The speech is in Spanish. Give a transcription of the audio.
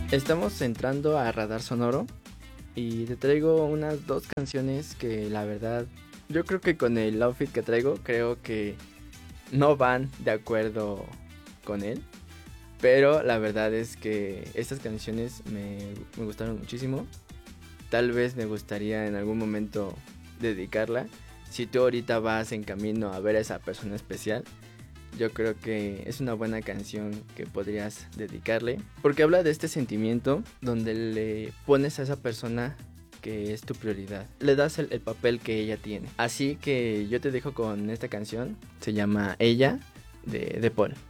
Estamos entrando a Radar Sonoro y te traigo unas dos canciones que la verdad yo creo que con el outfit que traigo creo que no van de acuerdo con él, pero la verdad es que estas canciones me gustaron muchísimo. Tal vez me gustaría en algún momento dedicarla. Si tú ahorita vas en camino a ver a esa persona especial, yo creo que es una buena canción que podrías dedicarle, porque habla de este sentimiento donde le pones a esa persona que es tu prioridad, le das el papel que ella tiene. Así que yo te dejo con esta canción, se llama Ella de Paul.